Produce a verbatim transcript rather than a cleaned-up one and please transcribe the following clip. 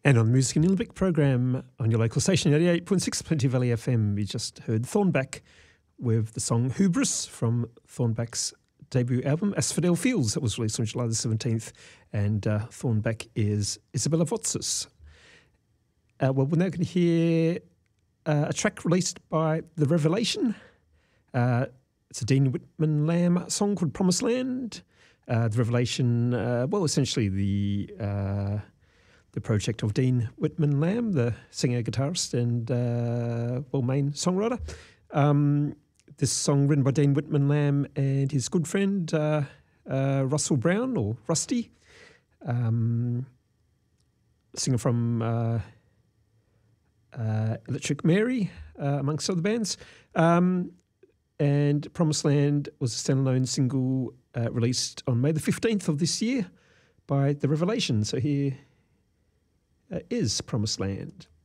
And on the Music in Nillumbik program on your local station, eighty-eight point six Plenty Valley F M, we just heard Thornback with the song Hubris from Thornback's debut album, Asphodel Fields, that was released on July the seventeenth. And uh, Thornback is Isabella Votsis. Uh, well, we're now going to hear uh, a track released by The Revelation. Uh, it's a Dean Whitman Lamb song called Promised Land. Uh, the Revelation, uh, well, essentially the... Uh, the project of Dean Whitman Lamb, the singer, guitarist, and, uh, well, main songwriter. Um, this song written by Dean Whitman Lamb and his good friend, uh, uh, Russell Brown, or Rusty, um, singer from uh, uh, Electric Mary, uh, amongst other bands. Um, and Promised Land was a standalone single uh, released on May the fifteenth of this year by The Revelation. So here... Uh, is Promised Land.